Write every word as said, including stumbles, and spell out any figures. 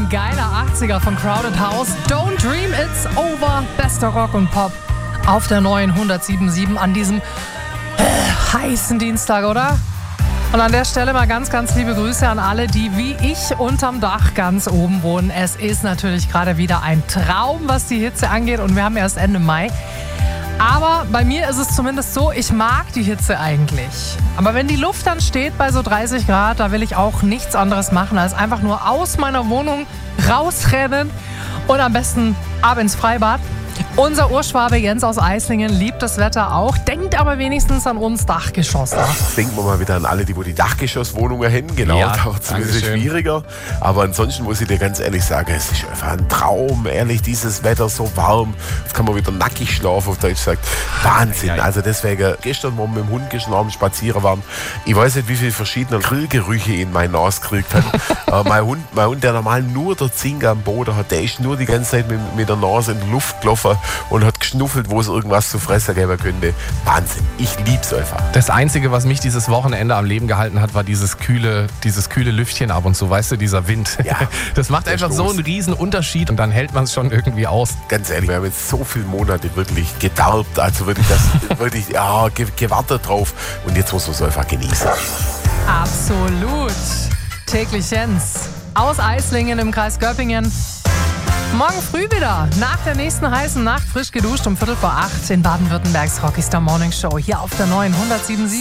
ein geiler achtziger von Crowded House. Don't Dream It's Over. Bester Rock und Pop auf der neuen hundertsieben Komma sieben an diesem äh, heißen Dienstag, oder? Und an der Stelle mal ganz, ganz liebe Grüße an alle, die wie ich unterm Dach ganz oben wohnen. Es ist natürlich gerade wieder ein Traum, was die Hitze angeht, und wir haben erst Ende Mai. Aber bei mir ist es zumindest so, ich mag die Hitze eigentlich. Aber wenn die Luft dann steht bei so dreißig Grad, da will ich auch nichts anderes machen, als einfach nur aus meiner Wohnung rausrennen und am besten ab ins Freibad. Unser Urschwabe Jens aus Eislingen liebt das Wetter auch, denkt aber wenigstens an uns Dachgeschossler. Denken wir mal wieder an alle, die wo die Dachgeschosswohnungen haben. Genau, Ja, da wird es ein bisschen Dankeschön. schwieriger. Aber ansonsten muss ich dir ganz ehrlich sagen, es ist einfach ein Traum. Ehrlich, dieses Wetter so warm. Jetzt kann man wieder nackig schlafen, auf Deutsch gesagt. Wahnsinn. Ja, ja. Also deswegen, gestern, wo wir mit dem Hund geschlafen, spazieren waren, ich weiß nicht, wie viele verschiedene Grillgerüche in meine Nase gekriegt hat. äh, mein, Hund, mein Hund, der normal nur der Zink am Boden hat, der ist nur die ganze Zeit mit, mit der Nase in die Luft gelaufen und hat geschnuffelt, wo es irgendwas zu fressen geben könnte. Wahnsinn. Ich lieb's einfach. Das Einzige, was mich dieses Wochenende am Leben gehalten hat, war dieses kühle, dieses kühle Lüftchen ab und zu, weißt du, dieser Wind. Ja, Das macht der einfach Stoß. so einen riesen Unterschied, und dann hält man es schon irgendwie aus. Ganz ehrlich, wir haben jetzt so viele Monate wirklich gedarbt, also wirklich, das, wirklich ja, ge gewartet drauf, und jetzt muss man es einfach genießen. Absolut. Täglich Jens aus Eislingen im Kreis Göppingen. Morgen früh wieder, nach der nächsten heißen Nacht, frisch geduscht um Viertel vor acht in Baden-Württembergs Rocky Star Morning Show hier auf der neuen hundertsieben Komma sieben.